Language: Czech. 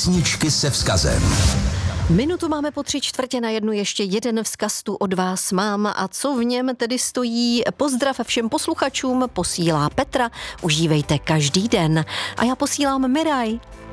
Písničky se vzkazem. Minutu máme po 3/4 ještě jeden vzkaz tu od vás mám a co v něm tedy stojí? Pozdrav všem posluchačům posílá Petra, užívejte každý den. A já posílám Miraj.